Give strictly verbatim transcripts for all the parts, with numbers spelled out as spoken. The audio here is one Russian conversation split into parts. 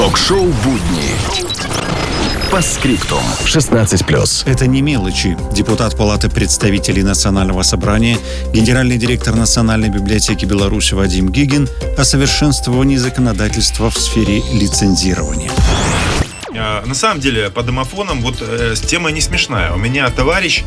Ток-шоу «Будни». Постскриптум. шестнадцать плюс. Это не мелочи. Депутат Палаты представителей Национального собрания, генеральный директор Национальной библиотеки Беларуси Вадим Гигин о совершенствовании законодательства в сфере лицензирования. На самом деле, по домофонам вот э, тема не смешная. У меня товарищ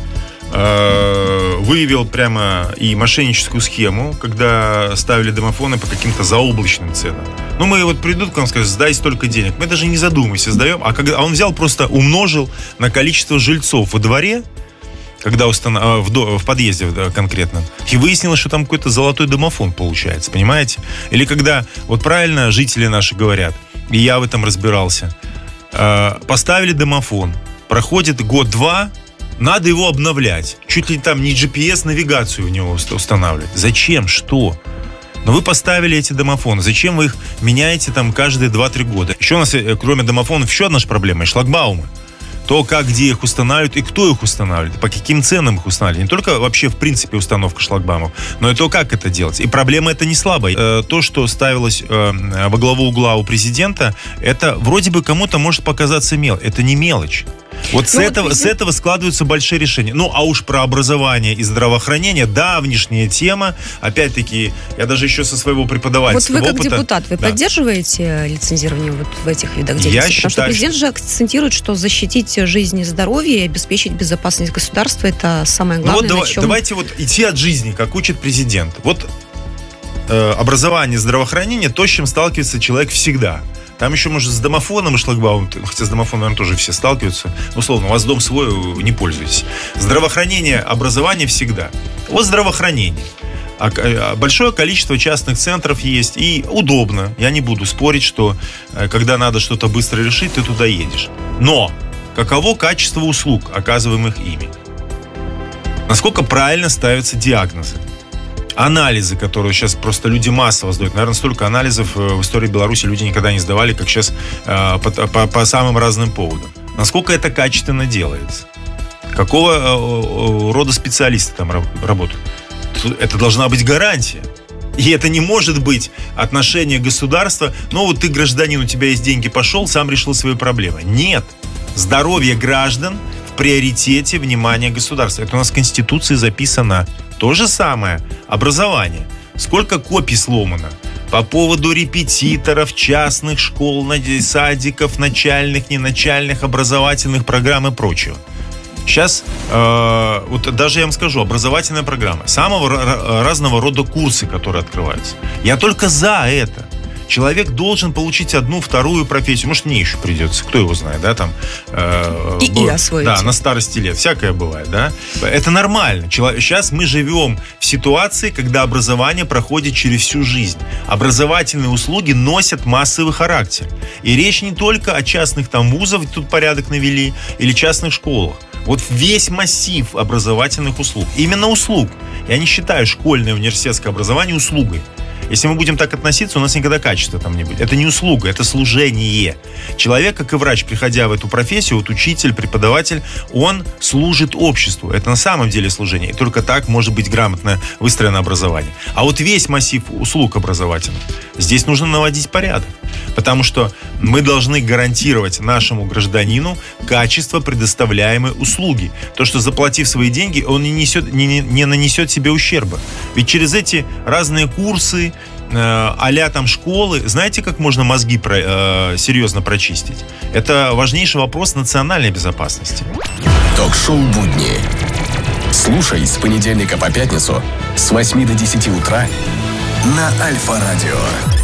э, выявил прямо и мошенническую схему, когда ставили домофоны по каким-то заоблачным ценам. Ну, мы вот придут к нам, скажут, сдай столько денег. Мы даже не задумываемся, сдаем. А, когда, а он взял, просто умножил на количество жильцов во дворе, когда установ... в, до... в подъезде конкретно, и выяснилось, что там какой-то золотой домофон получается, понимаете? Или когда, вот правильно жители наши говорят, и я в этом разбирался, поставили домофон, проходит год-два, надо его обновлять. Чуть ли там не джи пи эс-навигацию у него устанавливать. Зачем? Что? Но вы поставили эти домофоны. Зачем вы их меняете там каждые два-три года? Еще у нас, кроме домофонов, еще одна же проблема – шлагбаумы. То, как, где их устанавливают и кто их устанавливает, по каким ценам их устанавливают. Не только вообще, в принципе, установка шлагбаумов, но и то, как это делать. И проблема эта не слабая. То, что ставилось во главу угла у президента, это вроде бы кому-то может показаться мелочь. Это не мелочь. Вот, ну, с, вот этого, с этого складываются большие решения. Ну, а уж про образование и здравоохранение давнишняя тема. Опять-таки, я даже еще со своего преподавательского опыта... Вот вы как опыта, депутат, вы да. поддерживаете лицензирование вот в этих видах деятельности? Я Потому считаю, что президент что... же акцентирует, что защитить жизнь и здоровье и обеспечить безопасность государства – это самое главное, ну, вот на чем... Давайте вот идти от жизни, как учит президент. Вот э, образование, здравоохранение – то, с чем сталкивается человек всегда. Там еще, может, с домофоном и шлагбаумом, хотя с домофоном, наверное, тоже все сталкиваются. Условно, у вас дом свой, не пользуйтесь. Здравоохранение, образование всегда. Вот здравоохранение. Большое количество частных центров есть, и удобно. Я не буду спорить, что когда надо что-то быстро решить, ты туда едешь. Но каково качество услуг, оказываемых ими? Насколько правильно ставятся диагнозы? Анализы, которые сейчас просто люди массово сдают. Наверное, столько анализов в истории Беларуси люди никогда не сдавали, как сейчас э, по, по, по самым разным поводам. Насколько это качественно делается? Какого э, рода специалисты там работают? Это должна быть гарантия. И это не может быть отношение государства. Ну вот ты гражданин, у тебя есть деньги, пошел, сам решил свои проблемы. Нет. Здоровье граждан в приоритете внимания государства. Это у нас в Конституции записано. То же самое образование. Сколько копий сломано по поводу репетиторов, частных школ, садиков, начальных, неначальных, образовательных программ и прочего. Сейчас, э, вот даже я вам скажу, образовательная программа, самого р- разного рода курсы, которые открываются. Я только за это. Человек должен получить одну, вторую профессию. Может, мне еще придется, кто его знает, да, там. Э, и, и освоить. Да, на старости лет. Всякое бывает, да. Это нормально. Человек, сейчас мы живем в ситуации, когда образование проходит через всю жизнь. Образовательные услуги носят массовый характер. И речь не только о частных там вузах, тут порядок навели, или частных школах. Вот весь массив образовательных услуг. Именно услуг. Я не считаю школьное университетское образование услугой. Если мы будем так относиться, у нас никогда качества там не будет. Это не услуга, это служение. Человек, как и врач, приходя в эту профессию, вот учитель, преподаватель, он служит обществу. Это на самом деле служение. И только так может быть грамотно выстроено образование. А вот весь массив услуг образовательных, здесь нужно наводить порядок. Потому что мы должны гарантировать нашему гражданину качество предоставляемой услуги. То, что заплатив свои деньги, он не, несет, не, не нанесет себе ущерба. Ведь через эти разные курсы, э, а-ля там школы, знаете, как можно мозги про, э, серьезно прочистить? Это важнейший вопрос национальной безопасности. Ток-шоу «Будни». Слушай с понедельника по пятницу с восьми до десяти утра на Альфа-радио.